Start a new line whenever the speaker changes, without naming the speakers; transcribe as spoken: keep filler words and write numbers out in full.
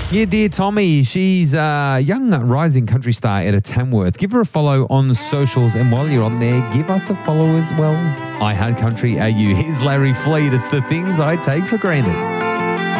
Yeah, dear Tommy, she's a young rising country star out of Tamworth. Give her a follow on socials, and while you're on there, give us a follow as well. iHeartCountry A U. Here's Larry Fleet. It's the things I take for granted.